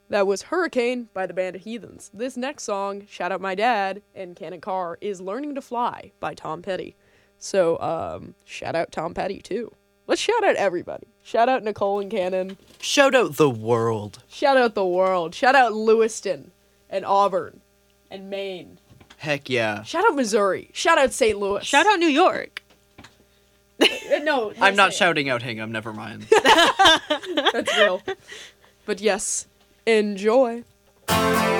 That was Hurricane by the Band of Heathens. This next song, Shout Out My Dad and Cannon Carr, is Learning to Fly by Tom Petty. So, shout out Tom Petty, too. Let's shout out everybody. Shout out Nicole and Cannon. Shout out the world. Shout out the world. Shout out Lewiston and Auburn and Maine. Heck yeah. Shout out Missouri. Shout out St. Louis. Shout out New York. No, I'm not shouting out Hingham, never mind. That's real. But yes, enjoy.